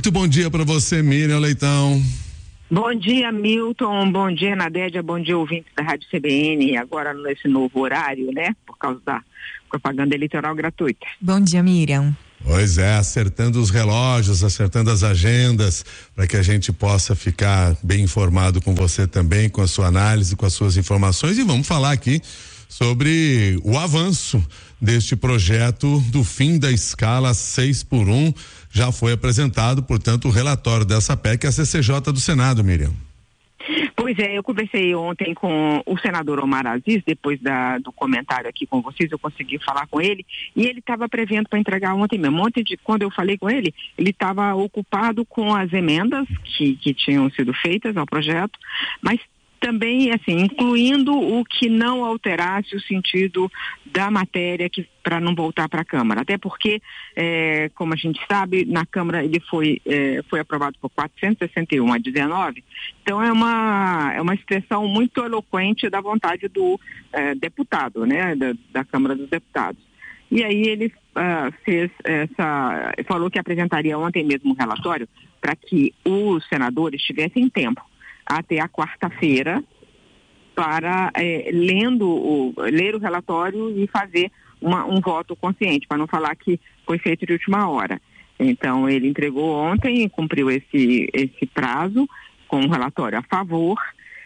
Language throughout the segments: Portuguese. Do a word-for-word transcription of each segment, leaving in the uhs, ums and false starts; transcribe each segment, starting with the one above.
Muito bom dia para você, Miriam Leitão. Bom dia, Milton, bom dia, Nadédia, bom dia, ouvintes da Rádio C B N, agora nesse novo horário, né, por causa da propaganda eleitoral gratuita. Bom dia, Miriam. Pois é, acertando os relógios, acertando as agendas, para que a gente possa ficar bem informado com você também, com a sua análise, com as suas informações, e vamos falar aqui sobre o avanço deste projeto do fim da escala seis por um. Já foi apresentado, portanto, o relatório dessa P E C à C C J do Senado, Miriam. Pois é, eu conversei ontem com o senador Omar Aziz, depois da, do comentário aqui com vocês, eu consegui falar com ele, e ele estava prevendo para entregar ontem mesmo. Ontem, de, quando eu falei com ele, ele estava ocupado com as emendas que, que tinham sido feitas ao projeto, mas também, assim, incluindo o que não alterasse o sentido da matéria para não voltar para a Câmara. Até porque, é, como a gente sabe, na Câmara ele foi, é, foi aprovado por quatrocentos e sessenta e um a dezenove, então é uma, é uma expressão muito eloquente da vontade do é, deputado, né, da, da Câmara dos Deputados. E aí ele uh, fez essa, falou que apresentaria ontem mesmo um relatório para que os senadores tivessem tempo até a quarta-feira para é, lendo o, ler o relatório e fazer uma, um voto consciente, para não falar que foi feito de última hora. Então ele entregou ontem, cumpriu esse, esse prazo com um relatório a favor,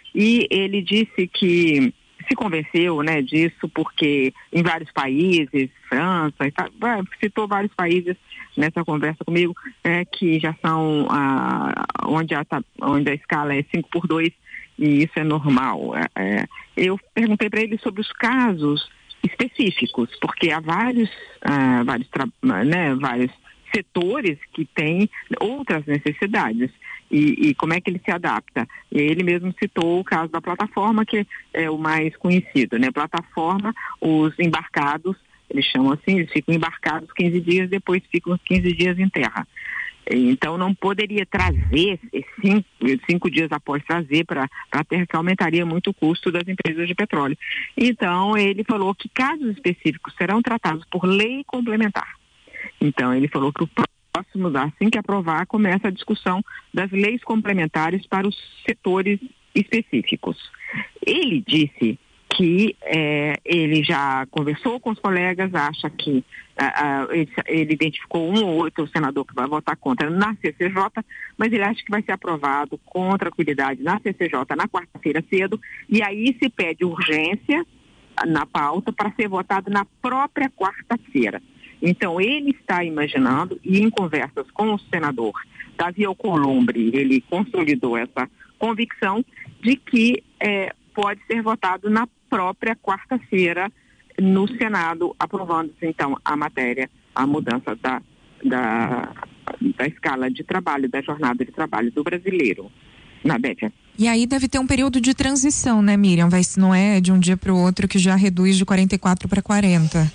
e ele disse que se convenceu, né, disso porque em vários países, França, e tal, citou vários países nessa conversa comigo, é, que já são ah, onde, a, onde a escala é cinco por dois, e isso é normal. É, é, eu perguntei para ele sobre os casos específicos, porque há vários, ah, vários, né, vários setores que têm outras necessidades. E, e como é que ele se adapta? E ele mesmo citou o caso da plataforma, que é o mais conhecido, né? Plataforma, os embarcados, eles chamam assim, eles ficam embarcados quinze dias, depois ficam quinze dias em terra. Então não poderia trazer cinco, cinco dias após trazer para a terra, que aumentaria muito o custo das empresas de petróleo. Então ele falou que casos específicos serão tratados por lei complementar. Então ele falou que o próximo, assim que aprovar, começa a discussão das leis complementares para os setores específicos. Ele disse que é, ele já conversou com os colegas, acha que ah, ah, ele, ele identificou um ou outro senador que vai votar contra na C C J, mas ele acha que vai ser aprovado com tranquilidade na C C J na quarta-feira cedo, e aí se pede urgência na pauta para ser votado na própria quarta-feira. Então, ele está imaginando, e em conversas com o senador Davi Alcolumbre, ele consolidou essa convicção de que é, pode ser votado na própria quarta-feira no Senado, aprovando-se, então, a matéria, a mudança da, da, da escala de trabalho, da jornada de trabalho do brasileiro. Nadédia. E aí deve ter um período de transição, né, Miriam? Vai, não é de um dia para o outro que já reduz de quarenta e quatro para quarenta.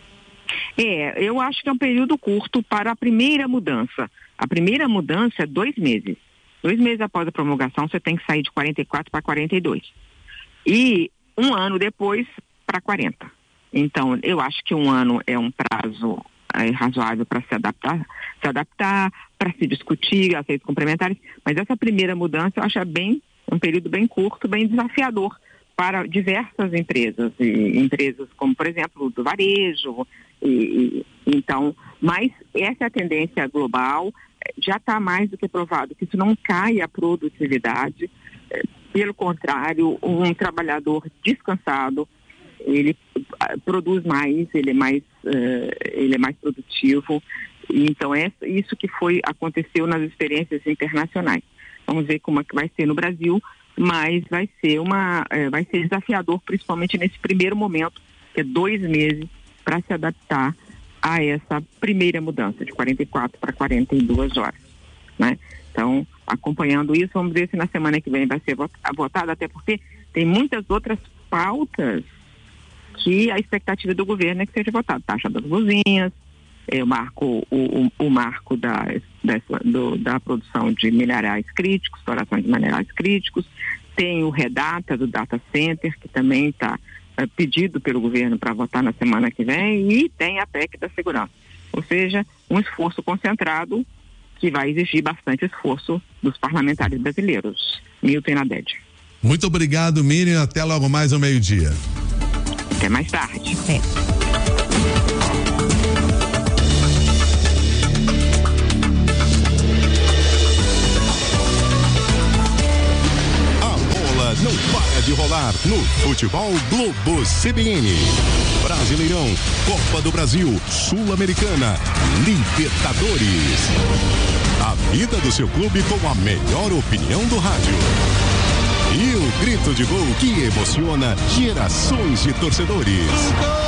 É, eu acho que é um período curto para a primeira mudança. A primeira mudança é dois meses. Dois meses após a promulgação, você tem que sair de quarenta e quatro para quarenta e dois. E um ano depois para quarenta. Então, eu acho que um ano é um prazo é, razoável para se adaptar, se adaptar, para se discutir as leis complementares. Mas essa primeira mudança eu acho bem, um período bem curto, bem desafiador para diversas empresas. E, empresas como, por exemplo, do varejo. E, e, então, mas essa é a tendência global, já está mais do que provado que isso não cai a produtividade, é, pelo contrário, um trabalhador descansado, ele uh, produz mais, ele é mais, uh, ele é mais produtivo, e então é isso que foi, aconteceu nas experiências internacionais. Vamos ver como é que vai ser no Brasil, mas vai ser uma, uh, vai ser desafiador, principalmente nesse primeiro momento, que é dois meses, para se adaptar a essa primeira mudança de quarenta e quatro para quarenta e duas horas, né? Então, acompanhando isso, vamos ver se na semana que vem vai ser votado, até porque tem muitas outras pautas que a expectativa do governo é que seja votado. Taxa das luzinhas, é, o marco, o, o, o marco da, dessa, do, da produção de minerais críticos, exploração de minerais críticos, tem o REDATA do Data Center, que também está pedido pelo governo para votar na semana que vem, e tem a P E C da segurança. Ou seja, um esforço concentrado que vai exigir bastante esforço dos parlamentares brasileiros. Milton e Nadege. Muito obrigado, Miriam. Até logo mais ao meio-dia. Até mais tarde. É. Não para de rolar no Futebol Globo C B N. Brasileirão, Copa do Brasil, Sul-Americana, Libertadores. A vida do seu clube com a melhor opinião do rádio. E o grito de gol que emociona gerações de torcedores.